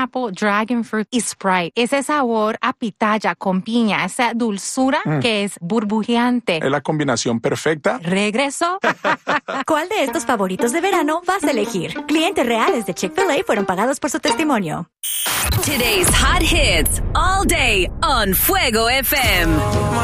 pineapple, dragon fruit y Sprite. Ese sabor a pitaya con piña, esa dulzura que es burbujeante. Es la combinación perfecta. ¿Regreso? ¿Cuál de estos favoritos de verano vas a elegir? Clientes reales de Chick-fil-A fueron pagados por su testimonio. Today's hot hits all day on Fuego FM.